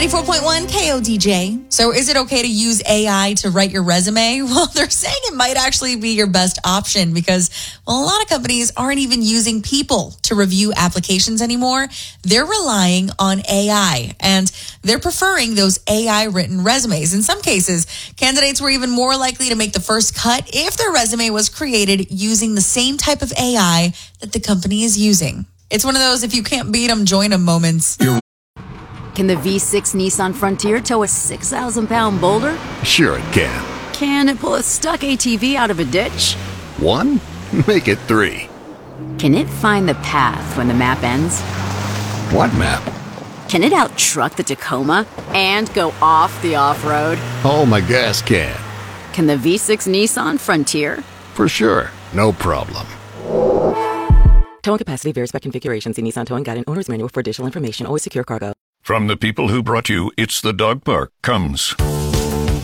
94.1 KODJ. So is it okay to use AI to write your resume? Well, they're saying it might actually be your best option because, well, a lot of companies aren't even using people to review applications anymore. They're relying on AI, and they're preferring those AI written resumes. In some cases, candidates were even more likely to make the first cut if their resume was created using the same type of AI that the company is using. It's one of those if you can't beat them, join them moments. Can the V6 Nissan Frontier tow a 6,000-pound boulder? Sure it can. Can it pull a stuck ATV out of a ditch? 1? Make it 3. Can it find the path when the map ends? What map? Can it out-truck the Tacoma and go off the off-road? Oh, my gas can. Can the V6 Nissan Frontier? For sure. No problem. Towing capacity varies by configuration. See Nissan Towing Guide and Owner's Manual for additional information. Always secure cargo. From the people who brought you It's the Dog Park comes